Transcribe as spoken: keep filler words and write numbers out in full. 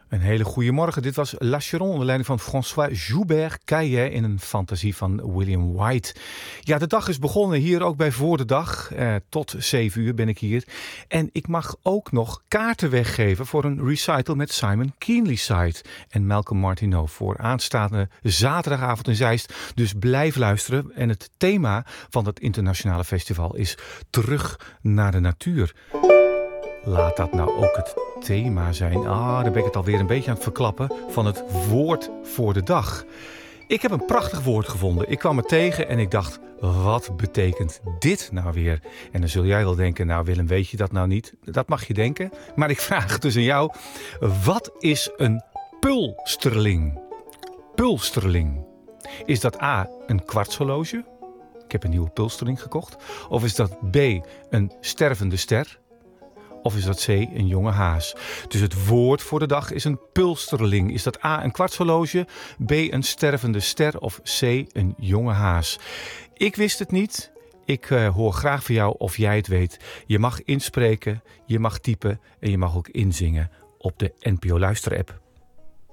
Een hele goede morgen. Dit was La Chiron onder leiding van François Joubert Caillet in een fantasie van William White. Ja, de dag is begonnen hier ook bij Voor de Dag. Eh, tot zeven uur ben ik hier. En ik mag ook nog kaarten weggeven voor een recital met Simon Keenlyside en Malcolm Martineau voor aanstaande zaterdagavond in Zeist. Dus blijf luisteren. En het thema van het internationale festival is terug naar de natuur. Laat dat nou ook het thema zijn. Ah, dan ben ik het alweer een beetje aan het verklappen van het woord voor de dag. Ik heb een prachtig woord gevonden. Ik kwam het tegen en ik dacht, wat betekent dit nou weer? En dan zul jij wel denken, nou Willem, weet je dat nou niet? Dat mag je denken. Maar ik vraag het dus aan jou. Wat is een pulsterling? Pulsterling. Is dat A, een kwartshorloge? Ik heb een nieuwe pulsterling gekocht. Of is dat B, een stervende ster? Of is dat C, een jonge haas? Dus het woord voor de dag is een pulsterling. Is dat A, een kwartshorloge, B, een stervende ster of C, een jonge haas? Ik wist het niet. Ik uh, hoor graag van jou of jij het weet. Je mag inspreken, je mag typen en je mag ook inzingen op de N P O Luister-app.